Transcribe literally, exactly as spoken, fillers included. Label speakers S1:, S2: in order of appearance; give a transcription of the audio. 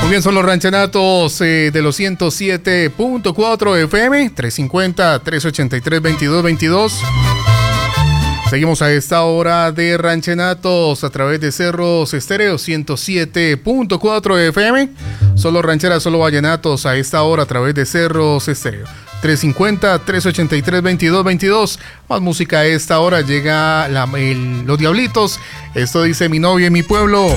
S1: Muy bien, son los ranchenatos eh, de los ciento siete punto cuatro F M, trescientos cincuenta, trescientos ochenta y tres, veintidós veintidós. Seguimos a esta hora de ranchenatos a través de Cerros Estéreo, ciento siete punto cuatro F M. Solo rancheras, solo vallenatos a esta hora a través de Cerros Estéreo. trescientos cincuenta, trescientos ochenta y tres, veintidós veintidós. Más música a esta hora. Llega la, el, Los Diablitos. Esto dice Mi novia y mi pueblo.